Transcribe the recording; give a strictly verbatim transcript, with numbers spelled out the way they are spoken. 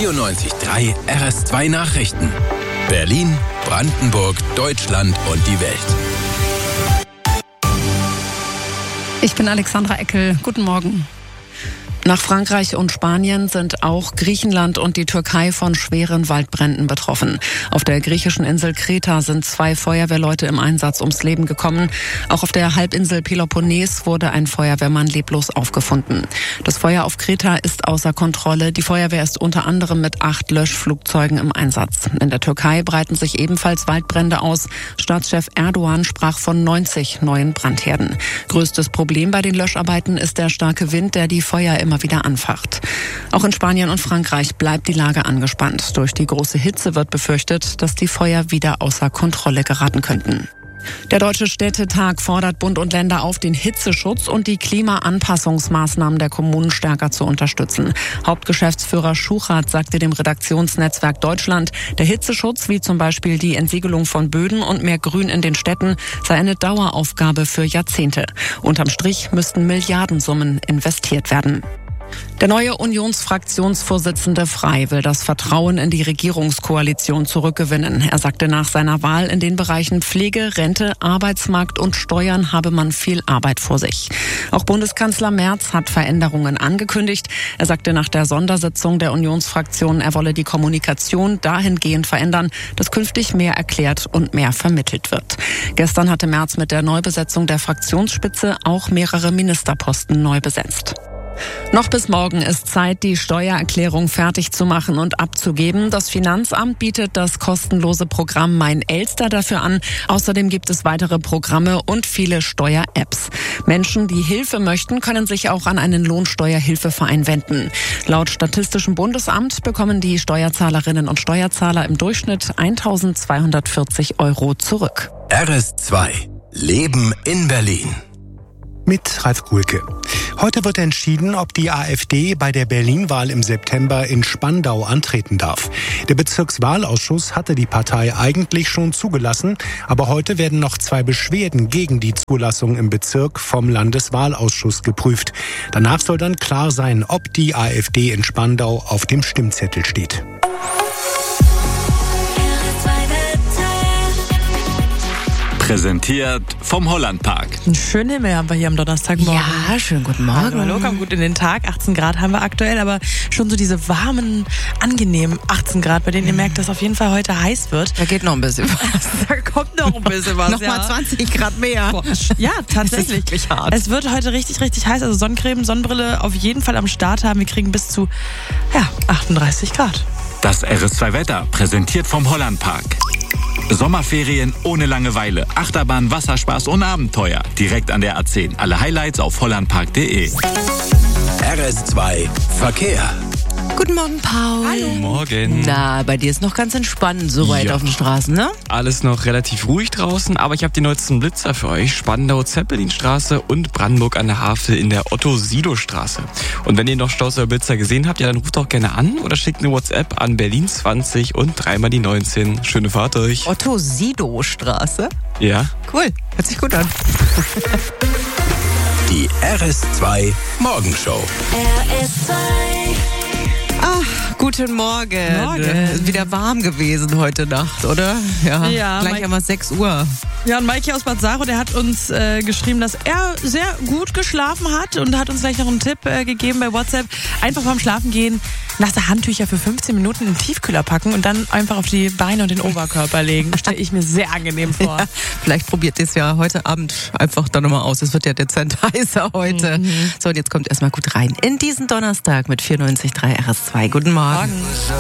vierundneunzig Komma drei R S zwei Nachrichten. Berlin, Brandenburg, Deutschland und die Welt. Ich bin Alexandra Eckel. Guten Morgen. Nach Frankreich und Spanien sind auch Griechenland und die Türkei von schweren Waldbränden betroffen. Auf der griechischen Insel Kreta sind zwei Feuerwehrleute im Einsatz ums Leben gekommen. Auch auf der Halbinsel Peloponnes wurde ein Feuerwehrmann leblos aufgefunden. Das Feuer auf Kreta ist außer Kontrolle. Die Feuerwehr ist unter anderem mit acht Löschflugzeugen im Einsatz. In der Türkei breiten sich ebenfalls Waldbrände aus. Staatschef Erdogan sprach von neunzig neuen Brandherden. Größtes Problem bei den Löscharbeiten ist der starke Wind, der die Feuer im immer wieder anfacht. Auch in Spanien und Frankreich bleibt die Lage angespannt. Durch die große Hitze wird befürchtet, dass die Feuer wieder außer Kontrolle geraten könnten. Der Deutsche Städtetag fordert Bund und Länder auf, den Hitzeschutz und die Klimaanpassungsmaßnahmen der Kommunen stärker zu unterstützen. Hauptgeschäftsführer Schuchart sagte dem Redaktionsnetzwerk Deutschland, der Hitzeschutz, wie zum Beispiel die Entsiegelung von Böden und mehr Grün in den Städten, sei eine Daueraufgabe für Jahrzehnte. Unterm Strich müssten Milliardensummen investiert werden. Der neue Unionsfraktionsvorsitzende Frey will das Vertrauen in die Regierungskoalition zurückgewinnen. Er sagte nach seiner Wahl, in den Bereichen Pflege, Rente, Arbeitsmarkt und Steuern habe man viel Arbeit vor sich. Auch Bundeskanzler Merz hat Veränderungen angekündigt. Er sagte nach der Sondersitzung der Unionsfraktion, er wolle die Kommunikation dahingehend verändern, dass künftig mehr erklärt und mehr vermittelt wird. Gestern hatte Merz mit der Neubesetzung der Fraktionsspitze auch mehrere Ministerposten neu besetzt. Noch bis morgen ist Zeit, die Steuererklärung fertig zu machen und abzugeben. Das Finanzamt bietet das kostenlose Programm Mein Elster dafür an. Außerdem gibt es weitere Programme und viele Steuer-Apps. Menschen, die Hilfe möchten, können sich auch an einen Lohnsteuerhilfeverein wenden. Laut Statistischem Bundesamt bekommen die Steuerzahlerinnen und Steuerzahler im Durchschnitt eintausendzweihundertvierzig Euro zurück. R S zwei. Leben in Berlin. Mit Ralf Kuhlke. Heute wird entschieden, ob die AfD bei der Berlin-Wahl im September in Spandau antreten darf. Der Bezirkswahlausschuss hatte die Partei eigentlich schon zugelassen, aber heute werden noch zwei Beschwerden gegen die Zulassung im Bezirk vom Landeswahlausschuss geprüft. Danach soll dann klar sein, ob die AfD in Spandau auf dem Stimmzettel steht. Präsentiert vom Hollandpark. Einen schönen Himmel haben wir hier am Donnerstagmorgen. Ja, schönen guten Morgen. Hallo, hallo, kommt gut in den Tag. achtzehn Grad haben wir aktuell, aber schon so diese warmen, angenehmen achtzehn Grad, bei denen ihr merkt, dass auf jeden Fall heute heiß wird. Da geht noch ein bisschen was. Da kommt noch ein bisschen was. Nochmal ja. zwanzig Grad mehr. Boah, ja, tatsächlich. Das ist wirklich hart. Es wird heute richtig, richtig heiß. Also Sonnencreme, Sonnenbrille auf jeden Fall am Start haben. Wir kriegen bis zu ja, achtunddreißig Grad. Das R S zwei Wetter, präsentiert vom Hollandpark. Sommerferien ohne Langeweile, Achterbahn, Wasserspaß und Abenteuer. Direkt an der A zehn. Alle Highlights auf hollandpark punkt de. R S zwei Verkehr. Guten Morgen, Paul. Hallo. Morgen. Na, bei dir ist noch ganz entspannt soweit Ja. auf den Straßen, ne? Alles noch relativ ruhig draußen, aber ich habe die neuesten Blitzer für euch. Spandau-Zeppelinstraße und Brandenburg an der Havel in der Otto-Sido-Straße. Und wenn ihr noch Staus oder Blitzer gesehen habt, ja, dann ruft auch gerne an oder schickt eine WhatsApp an Berlin zwanzig und dreimal die neunzehn. Schöne Fahrt euch. Otto-Sido-Straße. Ja. Cool, hört sich gut an. Die R S zwei Morgenshow. R S zwei. Ach, guten Morgen. Morgen. Ist wieder warm gewesen heute Nacht, oder? Ja, Ja, gleich Mike- einmal sechs Uhr. Ja, und Maike aus Bad Saro, der hat uns äh, geschrieben, dass er sehr gut geschlafen hat und hat uns gleich noch einen Tipp äh, gegeben bei WhatsApp. Einfach beim Schlafen gehen, nasse Handtücher für fünfzehn Minuten in den Tiefkühler packen und dann einfach auf die Beine und den Oberkörper legen. Stelle ich mir sehr angenehm vor. Ja, vielleicht probiert ihr es ja heute Abend einfach dann nochmal aus. Es wird ja dezent heißer heute. Mhm. So, und jetzt kommt erstmal gut rein in diesen Donnerstag mit vierundneunzig Komma drei R S zwei. Guten Morgen. Morgen.